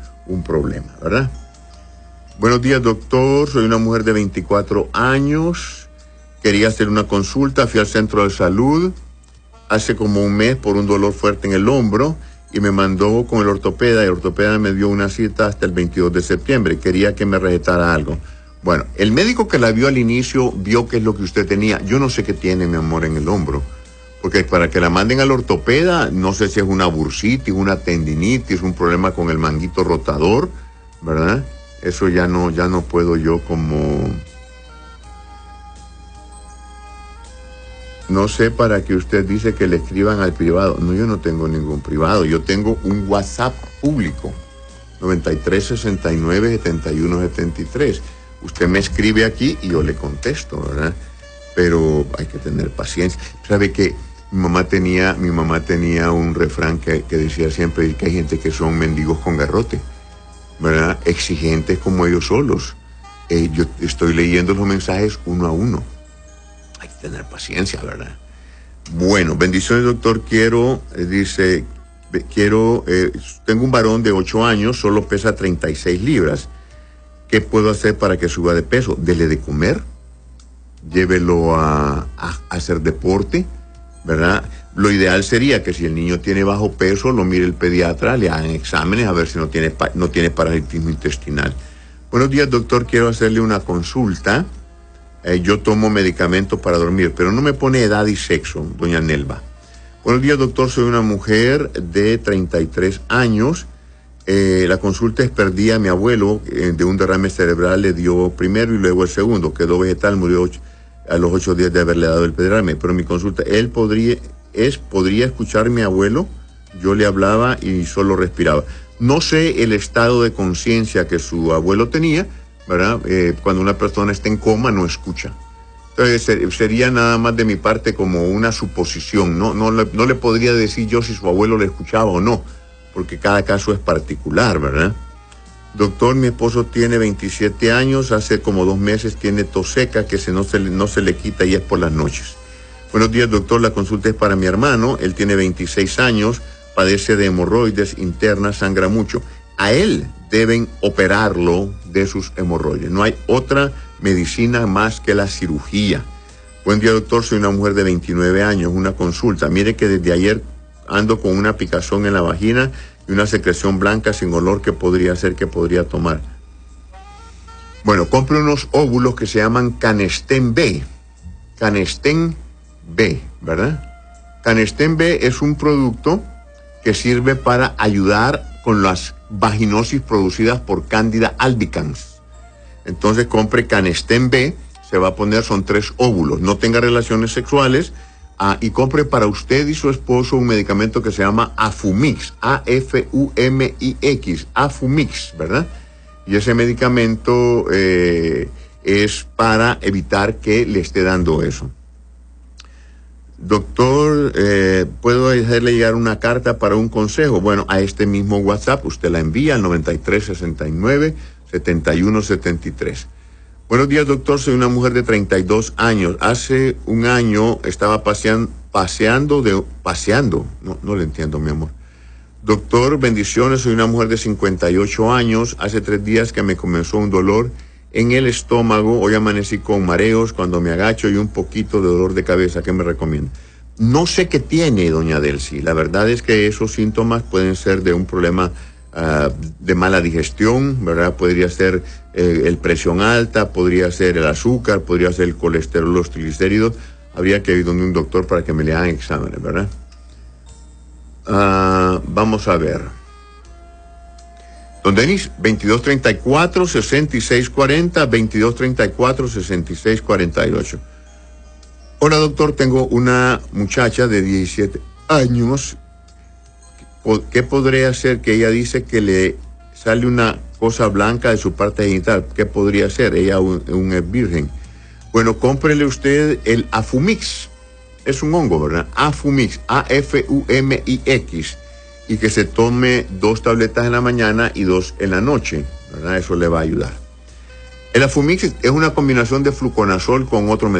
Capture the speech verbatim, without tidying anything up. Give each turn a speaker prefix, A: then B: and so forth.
A: un problema, ¿verdad? Buenos días, doctor. Soy una mujer de veinticuatro años. Quería hacer una consulta. Fui al centro de salud hace como un mes por un dolor fuerte en el hombro y me mandó con el ortopeda. El ortopeda me dio una cita hasta el veintidós de septiembre. Quería que me recetara algo. Bueno, el médico que la vio al inicio vio qué es lo que usted tenía. Yo no sé qué tiene, mi amor, en el hombro. Porque para que la manden al ortopeda, no sé si es una bursitis, una tendinitis, un problema con el manguito rotador, ¿verdad? Eso ya no, ya no puedo yo como... No sé para qué usted dice que le escriban al privado. No, yo no tengo ningún privado. Yo tengo un WhatsApp público. noventa y tres, sesenta y nueve, setenta y uno, setenta y tres. Usted me escribe aquí y yo le contesto, ¿verdad? Pero hay que tener paciencia. ¿Sabe qué? Mi mamá tenía, mi mamá tenía un refrán que, que decía siempre que hay gente que son mendigos con garrote, ¿verdad? Exigentes como ellos solos. Eh, yo estoy leyendo los mensajes uno a uno. Hay que tener paciencia, ¿verdad? Bueno, bendiciones, doctor. Quiero, eh, dice, quiero, eh, tengo un varón de ocho años, solo pesa treinta y seis libras. ¿Qué puedo hacer para que suba de peso? Dele de comer, llévelo a, a, a hacer deporte, ¿verdad? Lo ideal sería que si el niño tiene bajo peso, lo mire el pediatra, le hagan exámenes a ver si no tiene, no tiene parasitismo intestinal. Buenos días, doctor, quiero hacerle una consulta. Eh, yo tomo medicamento para dormir, pero no me pone edad y sexo, doña Nelva. Buenos días, doctor, soy una mujer de treinta y tres años. Eh, la consulta es perdí a mi abuelo eh, de un derrame cerebral, le dio primero y luego el segundo, quedó vegetal, murió ocho, a los ocho días de haberle dado el derrame. Pero mi consulta, él podría, es, podría escuchar a mi abuelo, yo le hablaba y solo respiraba. No sé el estado de conciencia que su abuelo tenía, ¿verdad? Eh, cuando una persona está en coma no escucha. Entonces ser, sería nada más de mi parte como una suposición, no, no, le, no le podría decir yo si su abuelo le escuchaba o no, porque cada caso es particular, ¿verdad? Doctor, mi esposo tiene veintisiete años, hace como dos meses tiene tos seca que se no, se, no se le quita y es por las noches. Buenos días, doctor, la consulta es para mi hermano, él tiene veintiséis años, padece de hemorroides internas, sangra mucho. A él deben operarlo de sus hemorroides, no hay otra medicina más que la cirugía. Buen día, doctor, soy una mujer de veintinueve años, una consulta. Mire que desde ayer ando con una picazón en la vagina y una secreción blanca sin olor. ¿Qué podría hacer? ¿Qué podría tomar? Bueno, compre unos óvulos que se llaman Canesten B. Canesten B, ¿verdad? Canesten B es un producto que sirve para ayudar con las vaginosis producidas por Candida albicans. Entonces compre Canesten B, se va a poner, son tres óvulos. No tenga relaciones sexuales. Ah, y compre para usted y su esposo un medicamento que se llama Afumix, A F U M I X, Afumix, ¿verdad? Y ese medicamento eh, es para evitar que le esté dando eso. Doctor, eh, ¿puedo hacerle llegar una carta para un consejo? Bueno, a este mismo WhatsApp usted la envía al noventa y tres, sesenta y nueve, setenta y uno, setenta y tres. Buenos días, doctor. Soy una mujer de treinta y dos años. Hace un año estaba paseando, paseando, de, paseando. No, no le entiendo, mi amor. Doctor, bendiciones. Soy una mujer de cincuenta y ocho años. Hace tres días que me comenzó un dolor en el estómago. Hoy amanecí con mareos cuando me agacho y un poquito de dolor de cabeza. ¿Qué me recomienda? No sé qué tiene, doña Delcy. La verdad es que esos síntomas pueden ser de un problema Uh, de mala digestión, ¿verdad? Podría ser eh, el presión alta, podría ser el azúcar, podría ser el colesterol, los triglicéridos. Habría que ir donde un doctor para que me le hagan exámenes, ¿verdad? Uh, vamos a ver. Don Denis, veintidós treinta y cuatro, sesenta y seis cuarenta, veintidós treinta y cuatro, sesenta y seis cuarenta y ocho. Hola, doctor, tengo una muchacha de diecisiete años. ¿Qué podría hacer? Que ella dice que le sale una cosa blanca de su parte genital. ¿Qué podría ser? Ella un, un es virgen. Bueno, cómprele usted el Afumix. Es un hongo, ¿verdad? Afumix, A F U M I X. Y que se tome dos tabletas en la mañana y dos en la noche, ¿verdad? Eso le va a ayudar. El Afumix es una combinación de fluconazol con otro medicamento.